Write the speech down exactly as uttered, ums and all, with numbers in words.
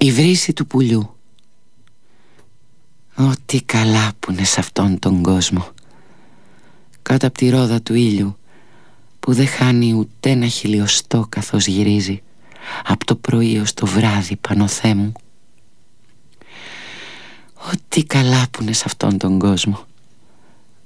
Η βρύση του πουλιού. Ό,τι καλά που είναι σε αυτόν τον κόσμο. Κάτω από τη ρόδα του ήλιου που δεν χάνει ούτε ένα χιλιοστό καθώς γυρίζει από το πρωί ως το βράδυ πάνω Θεέ μου. Ό,τι καλά που είναι σε αυτόν τον κόσμο.